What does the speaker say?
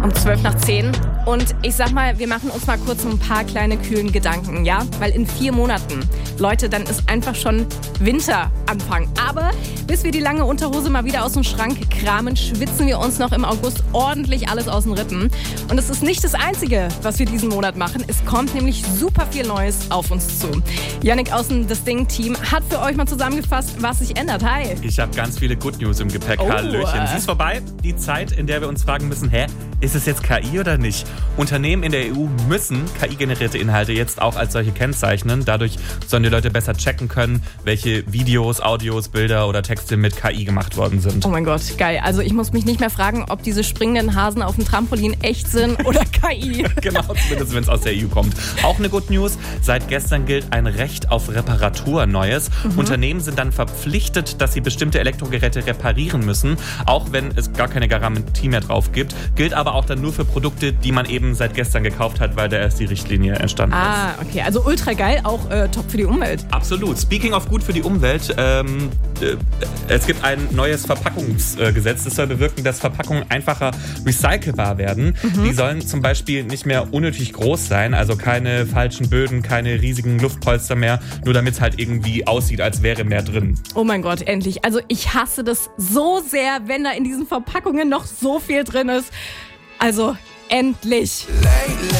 Um 12:10. Und ich sag mal, wir machen uns mal kurz ein paar kleine kühlen Gedanken, ja? Weil in 4 Monaten, Leute, dann ist einfach schon Winteranfang. Aber bis wir die lange Unterhose mal wieder aus dem Schrank kramen, schwitzen wir uns noch im August ordentlich alles aus den Rippen. Und es ist nicht das Einzige, was wir diesen Monat machen. Es kommt nämlich super viel Neues auf uns zu. Yannick aus dem Das Ding-Team hat für euch mal zusammengefasst, was sich ändert. Hi. Ich habe ganz viele Good News im Gepäck. Hallöchen. Sie ist vorbei, die Zeit, in der wir uns fragen müssen, ist es jetzt KI oder nicht? Unternehmen in der EU müssen KI-generierte Inhalte jetzt auch als solche kennzeichnen. Dadurch sollen die Leute besser checken können, welche Videos, Audios, Bilder oder Texte mit KI gemacht worden sind. Oh mein Gott, geil. Also ich muss mich nicht mehr fragen, ob diese springenden Hasen auf dem Trampolin echt sind oder KI. Genau, zumindest wenn es aus der EU kommt. Auch eine Good News, seit gestern gilt ein Recht auf Reparatur Neues. Unternehmen sind dann verpflichtet, dass sie bestimmte Elektrogeräte reparieren müssen, auch wenn es gar keine Garantie mehr drauf gibt. Gilt aber auch dann nur für Produkte, die man eben seit gestern gekauft hat, weil da erst die Richtlinie entstanden ist. Ah, okay. Also ultra geil, auch top für die Umwelt. Absolut. Speaking of gut für die Umwelt, es gibt ein neues Verpackungsgesetz. Das soll bewirken, dass Verpackungen einfacher recycelbar werden. Die sollen zum Beispiel nicht mehr unnötig groß sein, also keine falschen Böden, keine riesigen Luftpolster mehr, nur damit es halt irgendwie aussieht, als wäre mehr drin. Oh mein Gott, endlich. Also ich hasse das so sehr, wenn da in diesen Verpackungen noch so viel drin ist. Also endlich.